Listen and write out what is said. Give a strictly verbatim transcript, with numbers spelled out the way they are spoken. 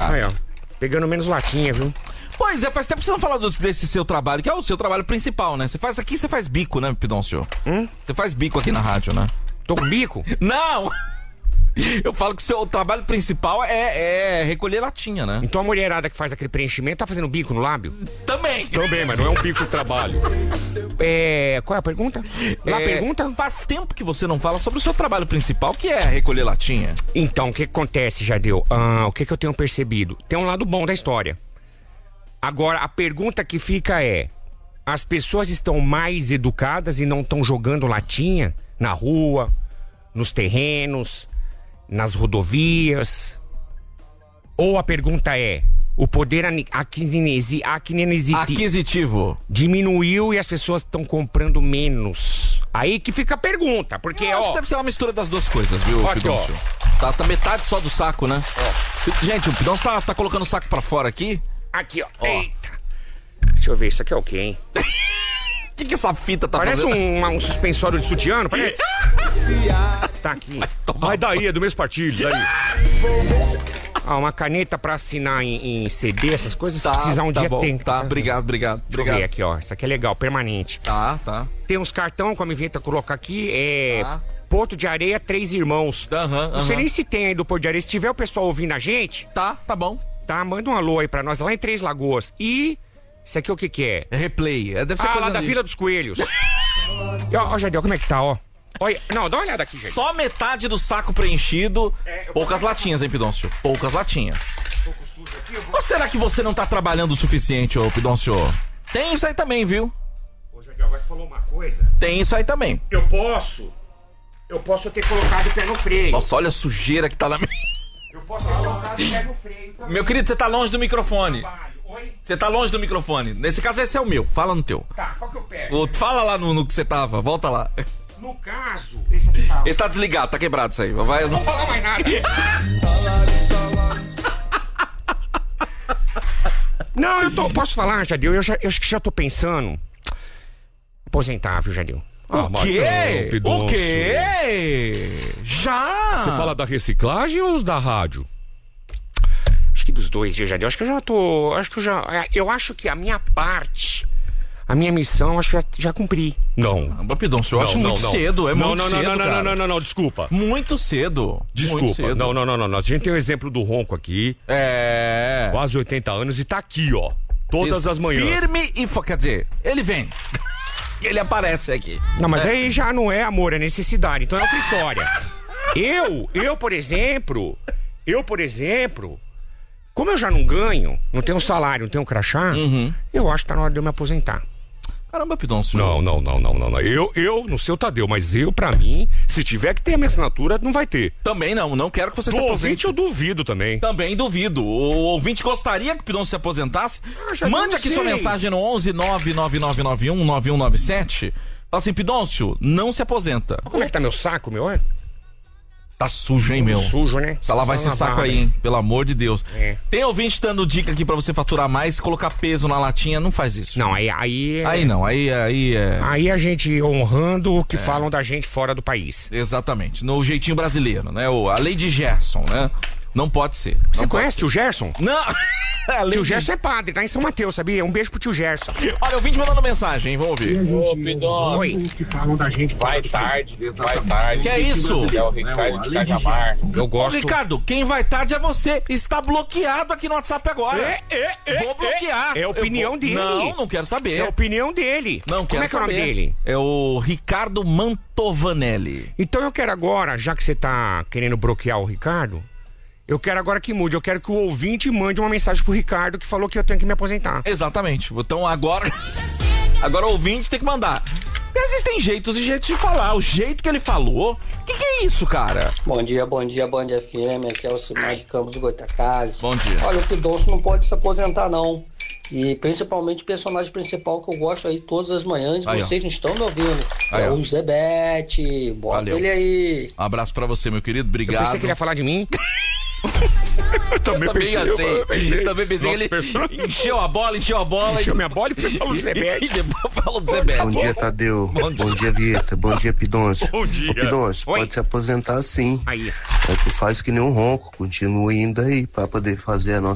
obrigado. Aí, ó. Pegando menos latinha, viu? Pois é, faz tempo que você não fala do- desse seu trabalho, que é o seu trabalho principal, né? Você faz aqui, você faz bico, né, Pidoncio? Hum? Você faz bico aqui na rádio, né? Tô com bico? Não! Eu falo que o seu trabalho principal é, é recolher latinha, né? Então a mulherada que faz aquele preenchimento tá fazendo bico no lábio? Também! Também, mas não é um bico de trabalho. É... Qual é a pergunta? Lá É, pergunta? Faz tempo que você não fala sobre o seu trabalho principal, que é recolher latinha. Então, o que, que acontece, Jadeu? Ah, o que, que eu tenho percebido? Tem um lado bom da história. Agora, a pergunta que fica é: as pessoas estão mais educadas e não estão jogando latinha na rua, nos terrenos, nas rodovias? Ou a pergunta é: o poder ani- aquinesi- aquinesi- Aquisitivo. diminuiu e as pessoas estão comprando menos? Aí que fica a pergunta, porque, Eu acho ó... que deve ser uma mistura das duas coisas, viu, Ó, aqui, Pidoncio? Tá, tá metade só do saco, né? Gente, o Pidoncio tá, tá colocando o saco pra fora aqui. Aqui, ó. Ó. Eita. Deixa eu ver, isso aqui é o quê, hein? O que, que essa fita tá Parece fazendo? um, um suspensório de sutiã, não parece? Tá aqui. tomar Mas daí, é do mesmo partido, daí. Ah, uma caneta pra assinar em, em C D, essas coisas, se precisar um tá dia bom, tem. Tá, obrigado, obrigado. Deixa eu obrigado. ver aqui, ó. Isso aqui é legal, permanente. Tá, tá. Tem uns cartão, como inventa colocar aqui, é... Tá. Porto de Areia, Três Irmãos. Aham, Não sei aham. nem se tem aí do Porto de Areia. Se tiver o pessoal ouvindo a gente, Tá, tá bom. tá? Manda um alô aí pra nós, lá em Três Lagoas. E... Isso aqui o que que é? É replay. É, deve ser Ah, coisa lá da ali. Vila dos Coelhos. E, ó, ó, Jadeu, como é que tá, ó? Olha, não, dá uma olhada aqui, gente. Só metade do saco preenchido. É, eu Poucas vou- latinhas, hein, Pidoncio? Poucas latinhas. Um pouco sujo aqui, eu vou... Ou será que você não tá trabalhando o suficiente, ô Pidoncio? Tem isso aí também, viu? Ô, Jadeu, agora você falou uma coisa. Tem isso aí também. Eu posso... Eu posso ter colocado o pé no freio. Nossa, olha a sujeira que tá na minha... Eu posso ter colocado o pé no freio também. Meu querido, você tá longe do microfone. Trabalho. Oi? Você tá longe do microfone. Nesse caso, esse é o meu. Fala no teu. Tá, qual que eu pego? Ô, Fala lá no, no que você tava. Volta lá. No caso, esse aqui tá... Esse tá desligado, tá quebrado isso aí. Vai... Não vou falar mais nada. Não, eu tô... Posso falar, Jadeu? Eu, já, eu acho que já tô pensando... Aposentar, viu, Jadeu? O quê? O quê? Já? Você fala da reciclagem ou da rádio? Acho que dos dois, viu, Jadeu? Acho que eu já tô... Acho que eu já... Eu acho que a minha parte... A minha missão, acho que já, já cumpri. Não. Caramba, Pidoncio, eu acho muito cedo. É não, muito não, cedo, não, não, cara. não, não, não, não, desculpa. Muito cedo. Muito Desculpa. cedo. Não, não, não, não, não. A gente tem o exemplo do Ronco aqui, É... quase oitenta anos, e tá aqui, ó. Todas Isso. as manhãs. Firme e... fo- Quer dizer, ele vem. Ele aparece aqui. Não, mas aí já não é amor, é necessidade. Então é outra história. Eu, eu, por exemplo, eu, por exemplo, como eu já não ganho, não tenho salário, não tenho crachá, Uhum. eu acho que tá na hora de eu me aposentar. Caramba, Pidoncio. Não, não, não, não, não, não. Eu, eu, não sei o Tadeu, mas eu, pra mim, se tiver que ter a minha assinatura, não vai ter. Também não. Não quero que você Do se ouvinte aposente. eu duvido também. Também duvido. O ouvinte gostaria que o Pidoncio se aposentasse? Ah, já Mande não aqui sei. sua mensagem no onze nove nove nove nove um nove um nove sete. Fala assim, Pidoncio, não se aposenta. Como é que tá meu saco, meu? É? Tá sujo, hein, meu? Sujo, né? Precisa lavar Precisa esse saco lavar, aí, hein? Pelo amor de Deus. É. Tem ouvinte dando dica aqui pra você faturar mais, colocar peso na latinha, não faz isso. Não, aí... Aí, é- Aí não, aí, aí é... aí a gente honrando o que falam da gente fora do país. Exatamente, no jeitinho brasileiro, né? O, a lei de Gerson, né? Não pode ser. Você Não conhece tio Gerson? pode ser. Não! A lei Tio de- Gerson é padre, tá em São Mateus, sabia? Um beijo pro tio Gerson. Olha, o ouvinte mandando mensagem, hein? Vamos ouvir. Ô, Pidoncio, Oi. Que falam da gente vai tarde, vai tarde. Que é isso? É o Ricardo de Cajamar. Eu Ô, gosto... Ricardo, quem vai tarde é você. Está bloqueado aqui no WhatsApp agora. É, é, é, Vou bloquear. É, é a opinião Eu vou- dele. Não, não quero saber. É a opinião dele. Não Como quero é que é o saber. nome dele? É o Ricardo Mantovanelli. Então eu quero agora, já que você tá querendo bloquear o Ricardo, eu quero agora que mude. Eu quero que o ouvinte mande uma mensagem pro Ricardo que falou que eu tenho que me aposentar. Exatamente. Então agora. Agora o ouvinte tem que mandar. Existem jeitos e jeitos de falar. O jeito que ele falou. O que, que é isso, cara? Bom dia, bom dia, Band F M, aqui é o Simar de Campos do Goitacazes. Bom dia. Olha, o Pidoncio não pode se aposentar, não. E principalmente o personagem principal que eu gosto aí todas as manhãs, Aí, ó. vocês não estão me ouvindo. Aí, é ó. o Zebete, bota Valeu. ele aí. Um abraço pra você, meu querido. Eu Obrigado. pensei que ele ia falar de mim. Eu também pensei, achei. eu pensei. Também pensei Nossa, ele personagem. encheu a bola, encheu a bola. Encheu e... minha bola e foi falou E Zebete. depois falou do Zebete. Bom dia, Tadeu. Bom Bom dia. dia, Vieta. Bom dia, Pidoncio. Bom dia. Ô, Pidoncio, Oi. pode se aposentar sim. Aí. Só que faz que nem um ronco. Continua indo aí pra poder fazer a nossa